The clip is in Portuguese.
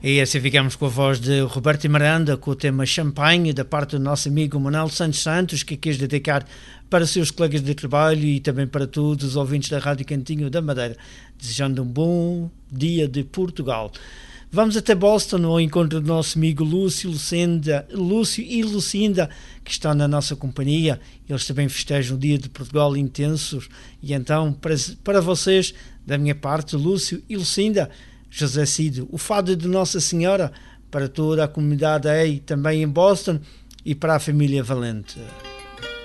E assim ficamos com a voz de Roberto Miranda, com o tema Champanhe, da parte do nosso amigo Manuel Santos, que quis dedicar para seus colegas de trabalho e também para todos os ouvintes da Rádio Cantinho da Madeira, desejando um bom dia de Portugal. Vamos até Boston ao encontro do nosso amigo Lúcio e Lucinda, que estão na nossa companhia. Eles também festejam o Dia de Portugal intensos. E então, para vocês, da minha parte, Lúcio e Lucinda, José Cid, o fado de Nossa Senhora, para toda a comunidade aí também em Boston e para a família Valente.